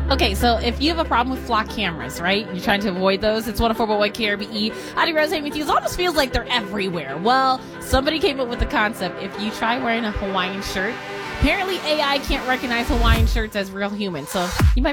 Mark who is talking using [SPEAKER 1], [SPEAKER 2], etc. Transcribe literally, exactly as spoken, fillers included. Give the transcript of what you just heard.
[SPEAKER 1] Okay, so if you have a problem with flock cameras, right? You're trying to avoid those. It's one oh four point one K R B E. Adi Rose Amy It almost feels like they're everywhere. Well, somebody came up with the concept. If you try wearing a Hawaiian shirt, apparently A I can't recognize Hawaiian shirts as real humans. So you might